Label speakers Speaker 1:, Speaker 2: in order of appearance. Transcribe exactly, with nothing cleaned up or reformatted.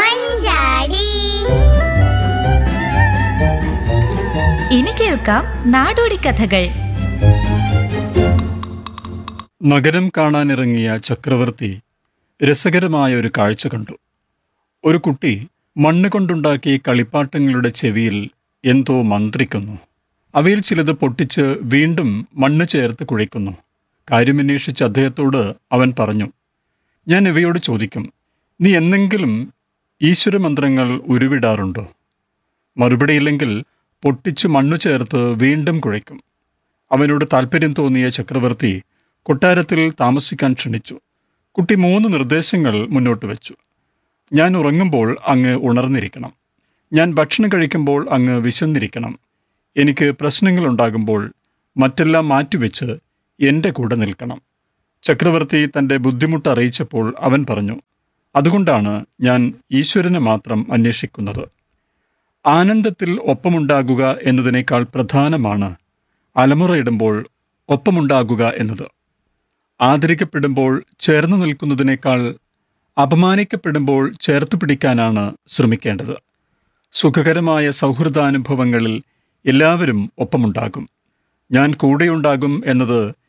Speaker 1: മഞ്ചാടി.
Speaker 2: ഇനി കേൾക്കാം നാടോടി കഥകൾ.
Speaker 3: നഗരം കാണാനിറങ്ങിയ ചക്രവർത്തി രസകരമായ ഒരു കാഴ്ച കണ്ടു. ഒരു കുട്ടി മണ്ണ് കൊണ്ടുണ്ടാക്കിയ കളിപ്പാട്ടങ്ങളുടെ ചെവിയിൽ എന്തോ മന്ത്രിക്കുന്നു. അവയിൽ ചിലത് പൊട്ടിച്ച് വീണ്ടും മണ്ണ് ചേർത്ത് കുഴയ്ക്കുന്നു. കാര്യമന്വേഷിച്ച് അദ്ദേഹത്തോട് അവൻ പറഞ്ഞു, ഞാൻ ഇവയോട് ചോദിക്കും, നീ എന്തെങ്കിലും ഈശ്വരമന്ത്രങ്ങൾ ഉരുവിടാറുണ്ടോ? മറുപടിയില്ലെങ്കിൽ പൊട്ടിച്ചു മണ്ണു ചേർത്ത് വീണ്ടും കുഴയ്ക്കും. അവനോട് താല്പര്യം തോന്നിയ ചക്രവർത്തി കൊട്ടാരത്തിൽ താമസിക്കാൻ ക്ഷണിച്ചു. കുട്ടി മൂന്ന് നിർദ്ദേശങ്ങൾ മുന്നോട്ട് വെച്ചു. ഞാൻ ഉറങ്ങുമ്പോൾ അങ്ങ് ഉണർന്നിരിക്കണം. ഞാൻ ഭക്ഷണം കഴിക്കുമ്പോൾ അങ്ങ് വിശന്നിരിക്കണം. എനിക്ക് പ്രശ്നങ്ങളുണ്ടാകുമ്പോൾ മറ്റെല്ലാം മാറ്റിവെച്ച് എൻ്റെ കൂടെ നിൽക്കണം. ചക്രവർത്തി തൻ്റെ ബുദ്ധിമുട്ട് അറിയിച്ചപ്പോൾ അവൻ പറഞ്ഞു, അതുകൊണ്ടാണ് ഞാൻ ഈശ്വരനെ മാത്രം അന്വേഷിക്കുന്നത്. ആനന്ദത്തിൽ ഒപ്പമുണ്ടാകുക എന്നതിനേക്കാൾ പ്രധാനമാണ് അലമുറയിടുമ്പോൾ ഒപ്പമുണ്ടാകുക എന്നത്. ആദരിക്കപ്പെടുമ്പോൾ ചേർന്ന് നിൽക്കുന്നതിനേക്കാൾ അപമാനിക്കപ്പെടുമ്പോൾ ചേർത്ത് പിടിക്കാനാണ് ശ്രമിക്കേണ്ടത്. സുഖകരമായ സൗഹൃദാനുഭവങ്ങളിൽ എല്ലാവരും ഒപ്പമുണ്ടാകും. ഞാൻ കൂടെയുണ്ടാകും എന്നത്